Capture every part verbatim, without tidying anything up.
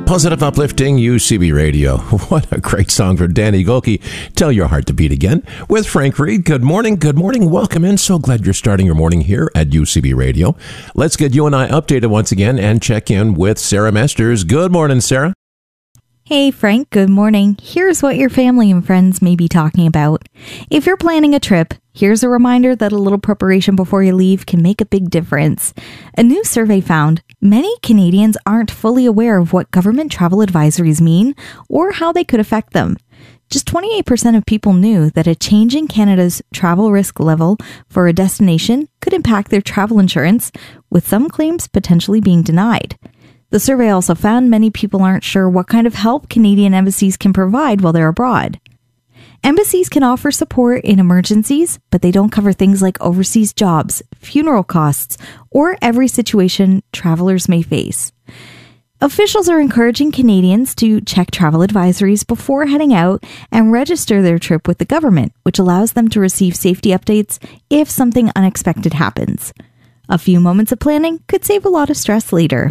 Positive, uplifting U C B Radio. What a great song from Danny Golke. Tell your heart to beat again with Frank Reed. Good morning. Good morning. Welcome in. So glad you're starting your morning here at U C B Radio. Let's get you and I updated once again and check in with Sarah Masters. Good morning, Sarah. Hey, Frank. Good morning. Here's what your family and friends may be talking about. If you're planning a trip, here's a reminder that a little preparation before you leave can make a big difference. A new survey found many Canadians aren't fully aware of what government travel advisories mean or how they could affect them. Just twenty-eight percent of people knew that a change in Canada's travel risk level for a destination could impact their travel insurance, with some claims potentially being denied. The survey also found many people aren't sure what kind of help Canadian embassies can provide while they're abroad. Embassies can offer support in emergencies, but they don't cover things like overseas jobs, funeral costs, or every situation travelers may face. Officials are encouraging Canadians to check travel advisories before heading out and register their trip with the government, which allows them to receive safety updates if something unexpected happens. A few moments of planning could save a lot of stress later.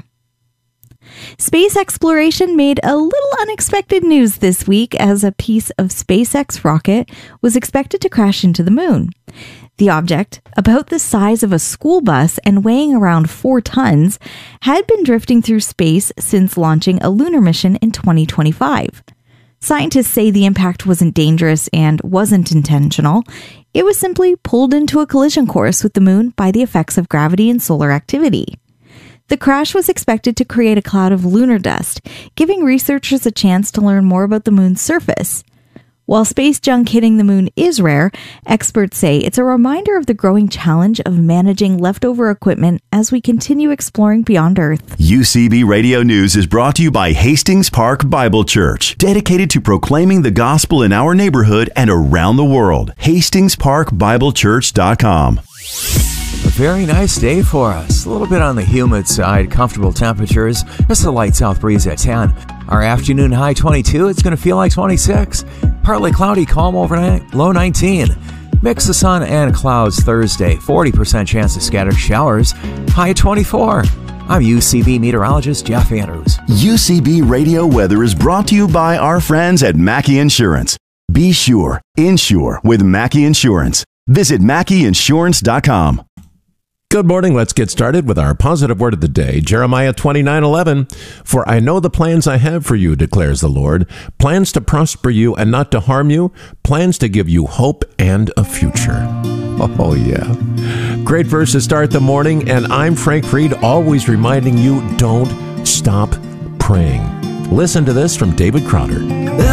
Space exploration made a little unexpected news this week as a piece of SpaceX rocket was expected to crash into the moon. The object, about the size of a school bus and weighing around four tons, had been drifting through space since launching a lunar mission in twenty twenty-five. Scientists say the impact wasn't dangerous and wasn't intentional. It was simply pulled into a collision course with the moon by the effects of gravity and solar activity. The crash was expected to create a cloud of lunar dust, giving researchers a chance to learn more about the moon's surface. While space junk hitting the moon is rare, experts say it's a reminder of the growing challenge of managing leftover equipment as we continue exploring beyond Earth. U C B Radio News is brought to you by Hastings Park Bible Church, dedicated to proclaiming the gospel in our neighborhood and around the world. Hastings Park Bible Church dot com. A very nice day for us. A little bit on the humid side, comfortable temperatures, just a light south breeze at ten. Our afternoon high twenty-two, it's going to feel like twenty-six. Partly cloudy, calm overnight, low nineteen. Mix of sun and clouds Thursday, forty percent chance of scattered showers, high twenty-four. I'm U C B meteorologist Jeff Andrews. U C B Radio Weather is brought to you by our friends at Mackey Insurance. Be sure, insure with Mackey Insurance. Visit Mackey Insurance dot com. Good morning. Let's get started with our positive word of the day. Jeremiah twenty-nine eleven. For I know the plans I have for you, declares the Lord. Plans to prosper you and not to harm you. Plans to give you hope and a future. Oh, yeah. Great verse to start the morning. And I'm Frank Reed, always reminding you, don't stop praying. Listen to this from David Crowder.